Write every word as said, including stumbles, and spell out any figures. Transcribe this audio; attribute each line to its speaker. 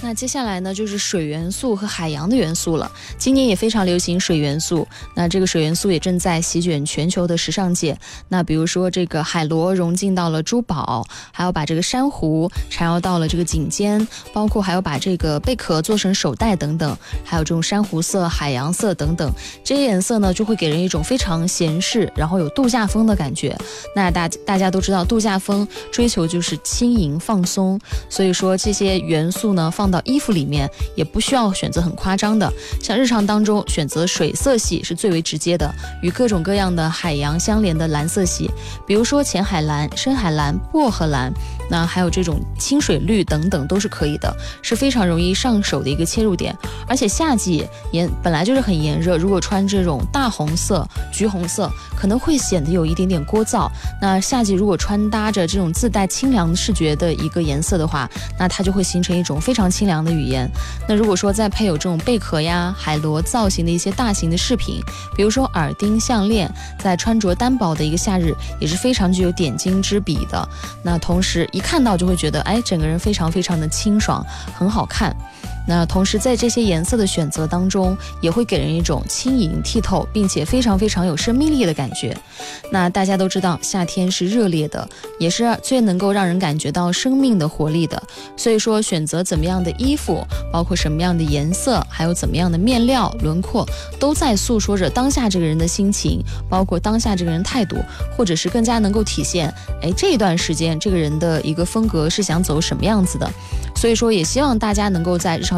Speaker 1: 那接下来呢，就是水元素和海洋的元素了。今年也非常流行水元素，那这个水元素也正在席卷全球的时尚界。那比如说这个海螺融进到了珠宝，还有把这个珊瑚缠绕到了这个颈肩，包括还有把这个贝壳做成手带等等，还有这种珊瑚色、海洋色等等，这些颜色呢就会给人一种非常闲适，然后有度假风的感觉。那大大家都知道，度假风追求就是轻盈放松，所以说这些元素呢放到衣服里面也不需要选择很夸张的，像日常当中选择水色系是最为直接的，与各种各样的海洋相连的蓝色系，比如说浅海蓝、深海蓝、薄荷蓝，那还有这种清水绿等等都是可以的，是非常容易上手的一个切入点。而且夏季炎本来就是很炎热，如果穿这种大红色、橘红色可能会显得有一点点聒噪，那夏季如果穿搭着这种自带清凉视觉的一个颜色的话，那它就会形成一种非常清凉的语言。那如果说再配有这种贝壳呀、海螺造型的一些大型的饰品，比如说耳钉、项链，在穿着单薄的一个夏日也是非常具有点睛之笔的。那同时一看到就会觉得，哎，整个人非常非常的清爽，很好看。那同时在这些颜色的选择当中，也会给人一种轻盈剔透并且非常非常有生命力的感觉。那大家都知道夏天是热烈的，也是最能够让人感觉到生命的活力的，所以说选择怎么样的衣服，包括什么样的颜色，还有怎么样的面料轮廓，都在诉说着当下这个人的心情，包括当下这个人态度，或者是更加能够体现哎这一段时间这个人的一个风格是想走什么样子的。所以说也希望大家能够在日常